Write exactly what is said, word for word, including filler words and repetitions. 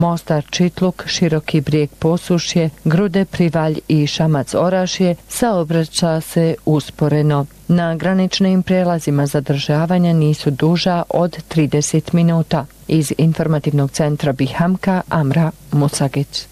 Mostar Čitluk, Široki Brijeg Posušje, Grude Privalj i Šamac Orašje saobraća se usporeno. Na graničnim prijelazima zadržavanja nisu duža od trideset minuta. Iz informativnog centra Bihamka, Amra Musagić.